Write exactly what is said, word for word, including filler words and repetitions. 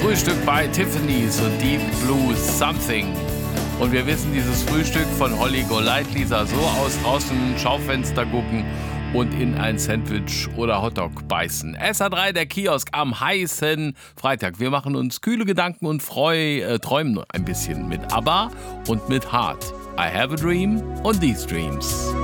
Frühstück bei Tiffany's und Deep Blue Something. Und wir wissen, dieses Frühstück von Holly Golightly sah so aus: draußen Schaufenster gucken und in ein Sandwich oder Hotdog beißen. S A drei, der Kiosk am heißen Freitag. Wir machen uns kühle Gedanken und freu, äh, träumen ein bisschen mit ABBA und mit Heart. I have a dream und these dreams.